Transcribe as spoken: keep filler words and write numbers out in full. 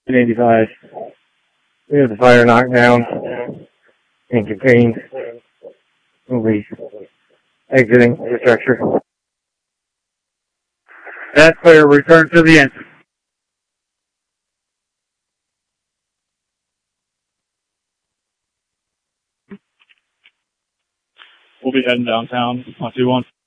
eighty-five. We have the fire knocked down and contained. We'll be exiting the structure. That's clear. Return to the engine. We'll be heading downtown on two one.